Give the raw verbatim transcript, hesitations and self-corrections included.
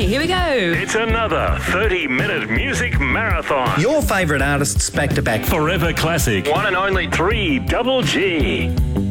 Okay, here we go. It's another thirty-minute music marathon. Your favourite artists back to back. Forever Classic. One and only three Double G.